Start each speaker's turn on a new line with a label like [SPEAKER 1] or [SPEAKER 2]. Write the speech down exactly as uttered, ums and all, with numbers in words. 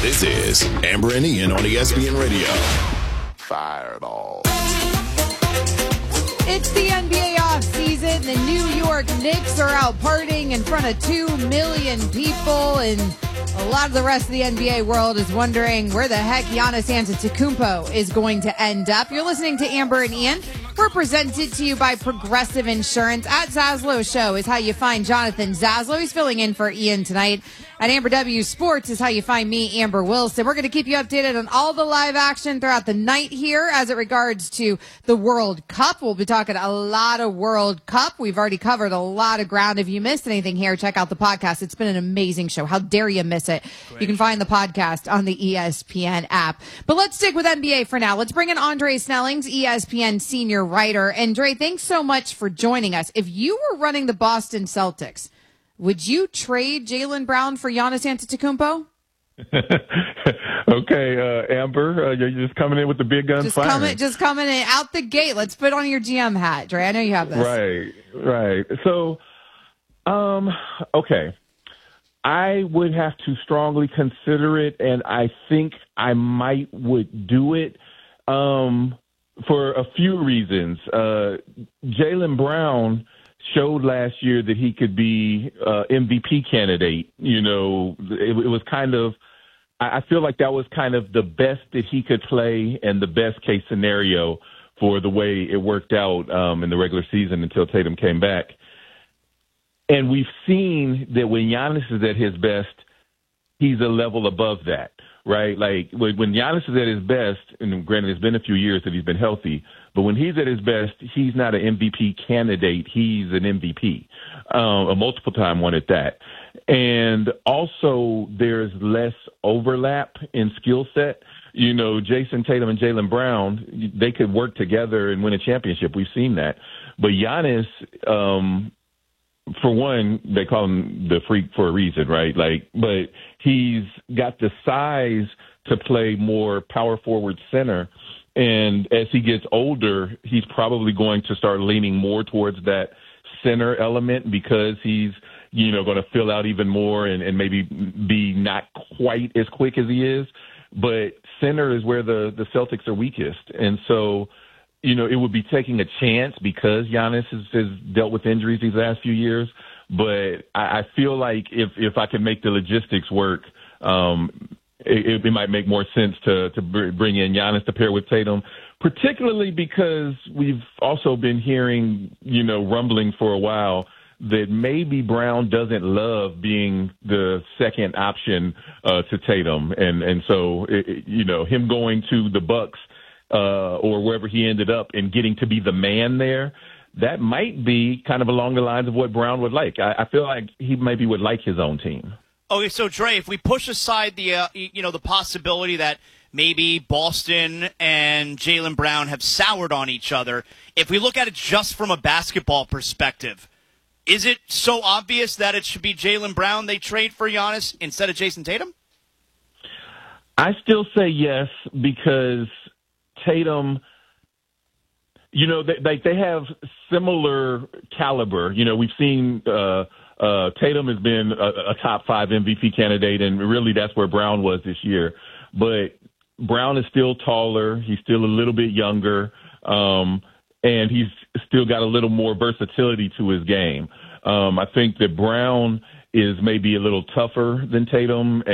[SPEAKER 1] This is Amber and Ian on E S P N Radio. Fireball.
[SPEAKER 2] It's the N B A offseason. The New York Knicks are out partying in front of two million people, and a lot of the rest of the N B A world is wondering where the heck Giannis Antetokounmpo is going to end up. You're listening to Amber and Ian. We're presented to you by Progressive Insurance. At Zaslow Show is how you find Jonathan Zaslow. He's filling in for Ian tonight. At Amber W Sports is how you find me, Amber Wilson. We're going to keep you updated on all the live action throughout the night here as it regards to the World Cup. We'll be talking a lot of World Cup. We've already covered a lot of ground. If you missed anything here, check out the podcast. It's been an amazing show. How dare you miss it? Great. You can find the podcast on the E S P N app. But let's stick with N B A for now. Let's bring in Andre Snellings, E S P N senior writer. And Dre, thanks so much for joining us. If you were running the Boston Celtics, would you trade Jaylen Brown for Giannis Antetokounmpo?
[SPEAKER 3] Okay, uh, Amber, uh, you're just coming in with the big guns
[SPEAKER 2] just
[SPEAKER 3] firing.
[SPEAKER 2] Coming, just coming in out the gate. Let's put on your G M hat, Dre. I know you have this.
[SPEAKER 3] Right, right. So, um, okay. I would have to strongly consider it, and I think I might would do it um, for a few reasons. Uh, Jaylen Brown showed last year that he could be uh, M V P candidate. You know, it, it was kind of, I feel like that was kind of the best that he could play and the best case scenario for the way it worked out um, in the regular season until Tatum came back. And we've seen that when Giannis is at his best, he's a level above that, right? Like when Giannis is at his best, and granted it's been a few years that he's been healthy, but when he's at his best, he's not an M V P candidate. He's an M V P, um, a multiple-time one at that. And also there's less overlap in skill set. You know, Jason Tatum and Jaylen Brown, they could work together and win a championship. We've seen that. But Giannis, um, for one, they call him the freak for a reason, right? Like, but he's got the size to play more power forward center. And as he gets older, he's probably going to start leaning more towards that center element because he's, you know, going to fill out even more and, and maybe be not quite as quick as he is. But center is where the, the Celtics are weakest. And so, you know, it would be taking a chance because Giannis has, has dealt with injuries these last few years. But I, I feel like if, if I can make the logistics work, um, it, it might make more sense to, to bring in Giannis to pair with Tatum, particularly because we've also been hearing, you know, rumbling for a while that maybe Brown doesn't love being the second option uh, to Tatum. And, and so, it, you know, him going to the Bucks uh, or wherever he ended up and getting to be the man there, that might be kind of along the lines of what Brown would like. I, I feel like he maybe would like his own team.
[SPEAKER 4] Okay, so Dre, if we push aside the uh, you know the possibility that maybe Boston and Jaylen Brown have soured on each other, if we look at it just from a basketball perspective, is it so obvious that it should be Jaylen Brown they trade for Giannis instead of Jason Tatum?
[SPEAKER 3] I still say yes because Tatum, you know, they they, they have similar caliber. You know, we've seen. Uh, Uh, Tatum has been a, a top five M V P candidate, and really that's where Brown was this year. But Brown is still taller. He's still a little bit younger, um, and he's still got a little more versatility to his game. Um, I think that Brown is maybe a little tougher than Tatum,